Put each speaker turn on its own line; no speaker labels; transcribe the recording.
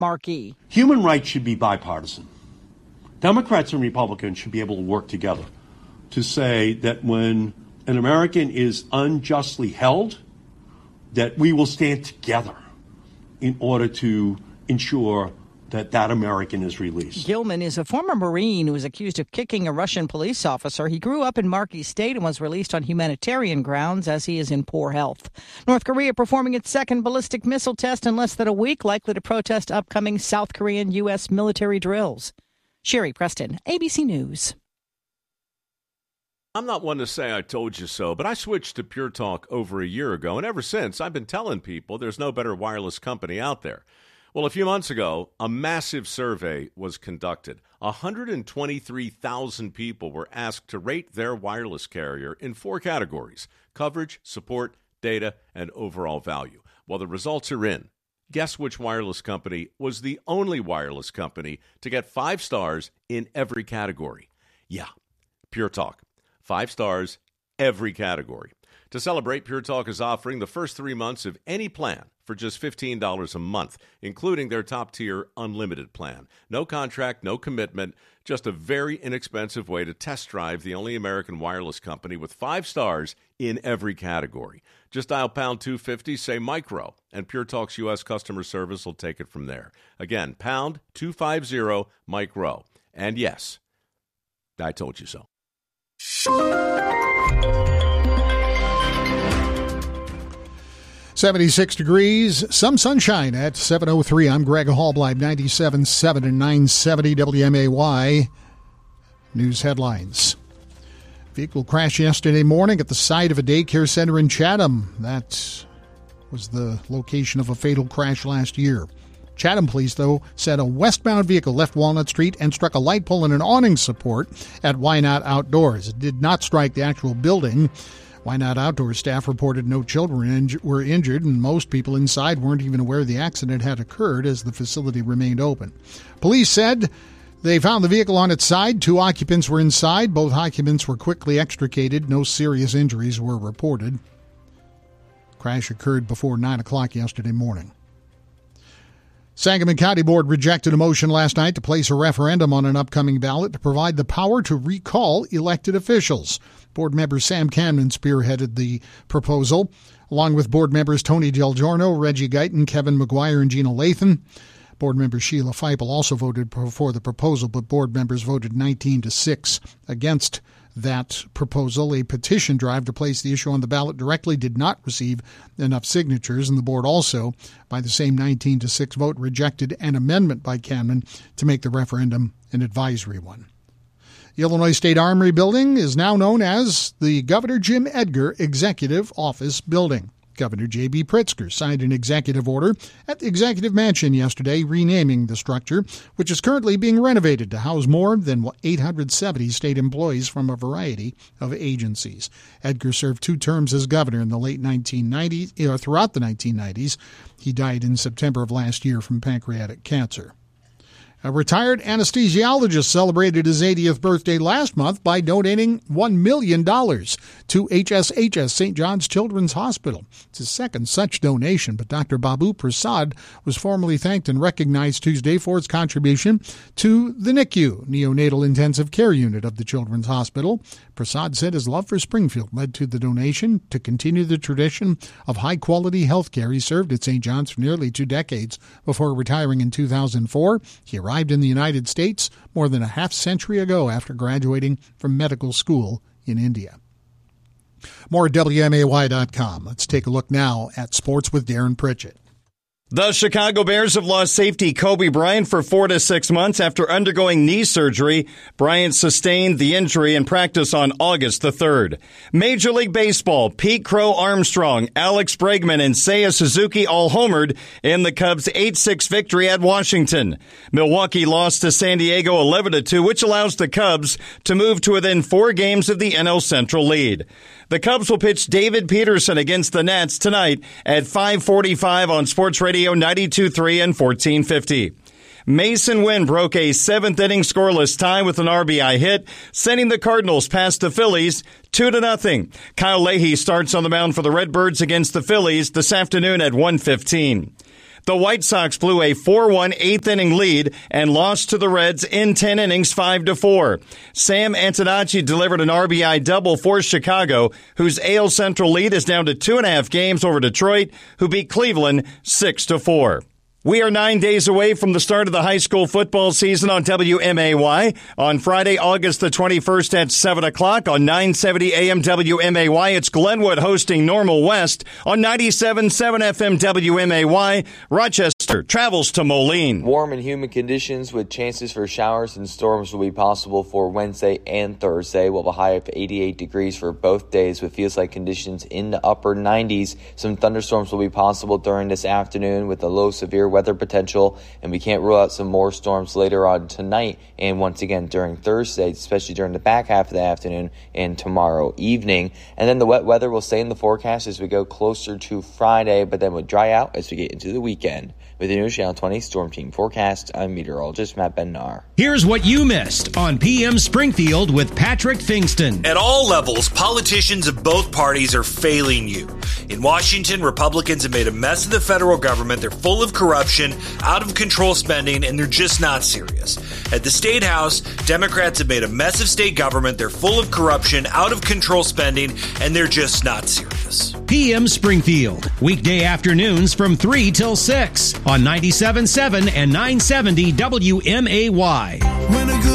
Markey.
Human rights should be bipartisan. Democrats and Republicans should be able to work together to say that when an American is unjustly held, that we will stand together in order to ensure that that American is released.
Gilman is a former Marine who was accused of kicking a Russian police officer. He grew up in Markey State and was released on humanitarian grounds as he is in poor health. North Korea performing its second ballistic missile test in less than a week, likely to protest upcoming South Korean U.S. military drills. Sherry Preston, ABC News.
I'm not one to say I told you so, but I switched to Pure Talk over a year ago, and ever since I've been telling people there's no better wireless company out there. Well, a few months ago, a massive survey was conducted. 123,000 people were asked to rate their wireless carrier in 4 categories: coverage, support, data, and overall value. Well, the results are in. Guess which wireless company was the only wireless company to get 5 stars in every category? Yeah, Pure Talk. 5 stars, every category. To celebrate, Pure Talk is offering the first 3 months of any plan for just $15 a month, including their top-tier unlimited plan. No contract, no commitment, just a very inexpensive way to test drive the only American wireless company with 5 stars in every category. Just dial pound 250, say micro, and Pure Talk's U.S. customer service will take it from there. Again, pound 250 micro. And yes, I told you so.
76 degrees, some sunshine at 7:03. I'm Greg Hallbleib, 97.7 and 970 WMAY. News headlines. Vehicle crash yesterday morning at the site of a daycare center in Chatham. That was the location of a fatal crash last year. Chatham police, though, said a westbound vehicle left Walnut Street and struck a light pole and an awning support at Why Not Outdoors. It did not strike the actual building. Why Not Outdoors staff reported no children were injured, and most people inside weren't even aware the accident had occurred as the facility remained open. Police said they found the vehicle on its side. 2 occupants were inside. Both occupants were quickly extricated. No serious injuries were reported. Crash occurred before 9 o'clock yesterday morning. Sangamon County Board rejected a motion last night to place a referendum on an upcoming ballot to provide the power to recall elected officials. Board member Sam Cannon spearheaded the proposal, along with board members Tony Del Giorno, Reggie Guyton, Kevin McGuire, and Gina Lathan. Board member Sheila Feipel also voted for the proposal, but board members voted 19-6 against that proposal. A petition drive to place the issue on the ballot directly did not receive enough signatures, and the board also, by the same 19-6 vote, rejected an amendment by Cannon to make the referendum an advisory one. The Illinois State Armory Building is now known as the Governor Jim Edgar Executive Office Building. Governor J.B. Pritzker signed an executive order at the Executive Mansion yesterday renaming the structure, which is currently being renovated to house more than 870 state employees from a variety of agencies. Edgar served 2 terms as governor in the late 1990s, throughout the 1990s. He died in September of last year from pancreatic cancer. A retired anesthesiologist celebrated his 80th birthday last month by donating $1 million to HSHS, St. John's Children's Hospital. It's his second such donation, but Dr. Babu Prasad was formally thanked and recognized Tuesday for his contribution to the NICU, Neonatal Intensive Care Unit of the Children's Hospital. Prasad said his love for Springfield led to the donation to continue the tradition of high-quality health care. He served at St. John's for nearly 2 decades before retiring in 2004. He arrived in the United States more than a half-century ago after graduating from medical school in India. More at WMAY.com. Let's take a look now at sports with Darren Pritchett.
The Chicago Bears have lost safety Kobe Bryant for 4 to 6 months after undergoing knee surgery. Bryant sustained the injury in practice on August the 3rd. Major League Baseball, Pete Crow Armstrong, Alex Bregman, and Seiya Suzuki all homered in the Cubs' 8-6 victory at Washington. Milwaukee lost to San Diego 11-2, which allows the Cubs to move to within 4 games of the NL Central lead. The Cubs will pitch David Peterson against the Nats tonight at 5:45 on Sports Radio 92.3 and 1450. Mason Wynn broke a 7th-inning scoreless tie with an RBI hit, sending the Cardinals past the Phillies 2-0. Kyle Leahy starts on the mound for the Redbirds against the Phillies this afternoon at 1:15. The White Sox blew a 4-1 eighth-inning lead and lost to the Reds in 10 innings 5-4. Sam Antonacci delivered an RBI double for Chicago, whose AL Central lead is down to 2.5 games over Detroit, who beat Cleveland 6-4. We are 9 days away from the start of the high school football season on WMAY. On Friday, August the 21st at 7 o'clock on 970 AM WMAY, it's Glenwood hosting Normal West. On 97.7 FM WMAY, Rochester travels to Moline.
Warm and humid conditions with chances for showers and storms will be possible for Wednesday and Thursday. We'll have a high of 88 degrees for both days with feels-like conditions in the upper 90s. Some thunderstorms will be possible during this afternoon with a low severe weather potential, and we can't rule out some more storms later on tonight and once again during Thursday, especially during the back half of the afternoon and tomorrow evening. And then the wet weather will stay in the forecast as we go closer to Friday, but then will dry out as we get into the weekend. With the News Channel 20 Storm Team Forecast, I'm meteorologist Matt Ben-Nar.
Here's what you missed on PM Springfield with Patrick Fingston.
At all levels, politicians of both parties are failing you. In Washington, Republicans have made a mess of the federal government. They're full of corruption, out of control spending, and they're just not serious. At the State House, Democrats have made a mess of state government. They're full of corruption, out of control spending, and they're just not serious.
PM Springfield, weekday afternoons from 3 till 6 on 97.7 and 970 WMAY.